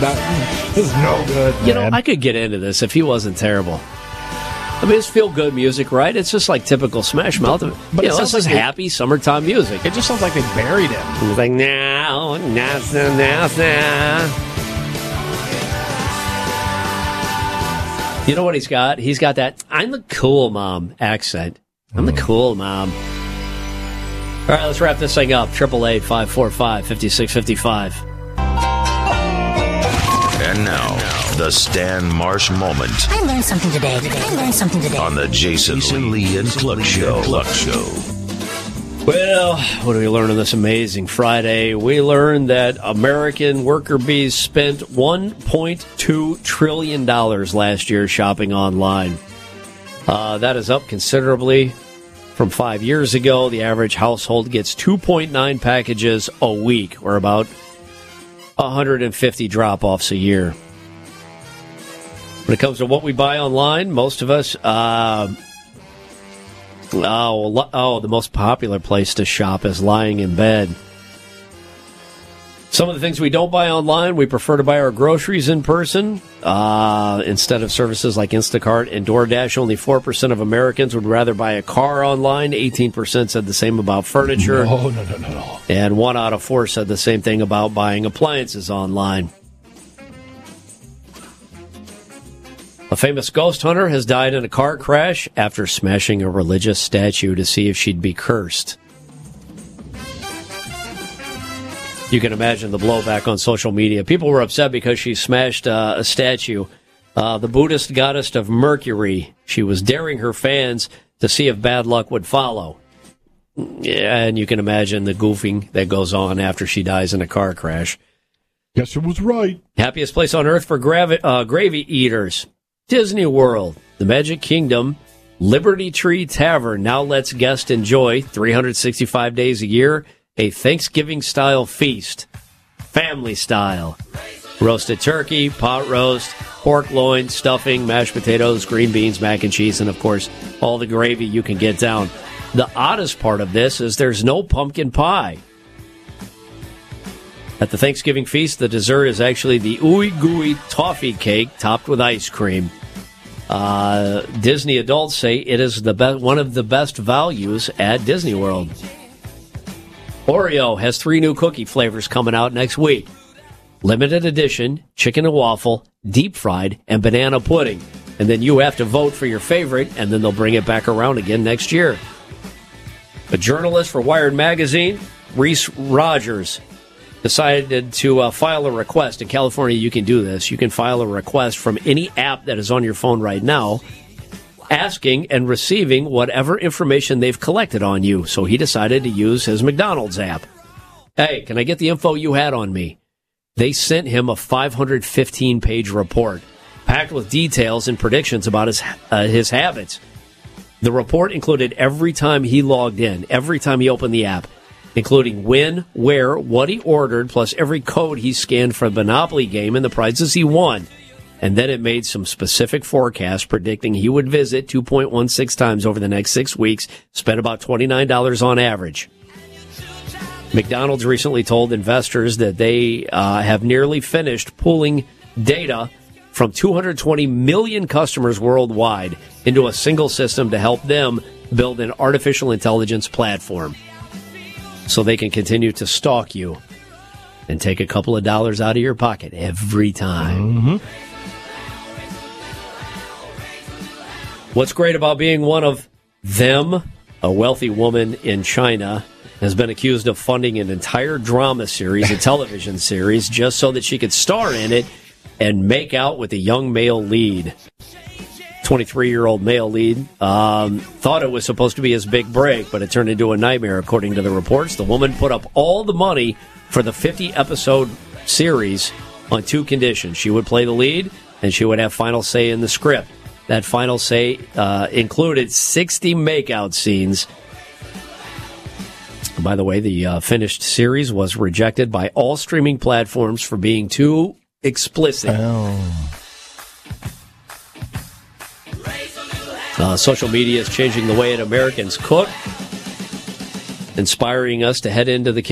This is no good, man. You know, I could get into this if he wasn't terrible. I mean, it's feel-good music, right? It's just like typical Smash Mouth. But this is happy summertime music. It just sounds like they buried him. It's like, now. You know what he's got? He's got that, I'm the cool mom accent. I'm the cool mom. All right, let's wrap this thing up. 888-545-5655. And now, the Stan Marsh moment. I learned something today. On the Jason Lee and Cluck Show. Well, what did we learn on this amazing Friday? We learned that American worker bees spent $1.2 trillion last year shopping online. That is up considerably from 5 years ago. The average household gets 2.9 packages a week, or about 150 drop-offs a year. When it comes to what we buy online, most of us, the most popular place to shop is lying in bed. Some of the things we don't buy online, we prefer to buy our groceries in person. Instead of services like Instacart and DoorDash, only 4% of Americans would rather buy a car online. 18% said the same about furniture. No. And 1 out of 4 said the same thing about buying appliances online. A famous ghost hunter has died in a car crash after smashing a religious statue to see if she'd be cursed. You can imagine the blowback on social media. People were upset because she smashed a statue. The Buddhist goddess of Mercury. She was daring her fans to see if bad luck would follow. Yeah, and you can imagine the goofing that goes on after she dies in a car crash. Guess it was right. Happiest place on earth for gravy eaters. Disney World, the Magic Kingdom, Liberty Tree Tavern now lets guests enjoy 365 days a year a Thanksgiving-style feast, family style. Roasted turkey, pot roast, pork loin, stuffing, mashed potatoes, green beans, mac and cheese, and, of course, all the gravy you can get down. The oddest part of this is there's no pumpkin pie. At the Thanksgiving feast, the dessert is actually the ooey gooey toffee cake topped with ice cream. Disney adults say it is one of the best values at Disney World. Oreo has 3 new cookie flavors coming out next week. Limited edition, chicken and waffle, deep fried, and banana pudding. And then you have to vote for your favorite, and then they'll bring it back around again next year. A journalist for Wired Magazine, Reese Rogers, decided to file a request. In California, you can do this. You can file a request from any app that is on your phone right now, asking and receiving whatever information they've collected on you. So he decided to use his McDonald's app. Hey, can I get the info you had on me? They sent him a 515-page report, packed with details and predictions about his habits. The report included every time he logged in, every time he opened the app, including when, where, what he ordered, plus every code he scanned for the Monopoly game and the prizes he won. And then it made some specific forecasts predicting he would visit 2.16 times over the next 6 weeks, spend about $29 on average. McDonald's recently told investors that they have nearly finished pooling data from 220 million customers worldwide into a single system to help them build an artificial intelligence platform so they can continue to stalk you and take a couple of dollars out of your pocket every time. Mm-hmm. What's great about being one of them? A wealthy woman in China has been accused of funding an entire drama series, a television series, just so that she could star in it and make out with a young male lead. 23-year-old male lead thought it was supposed to be his big break, but it turned into a nightmare, according to the reports. The woman put up all the money for the 50-episode series on 2 conditions. She would play the lead, and she would have final say in the script. That final say included 60 makeout scenes. By the way, the finished series was rejected by all streaming platforms for being too explicit. Social media is changing the way Americans cook, inspiring us to head into the kitchen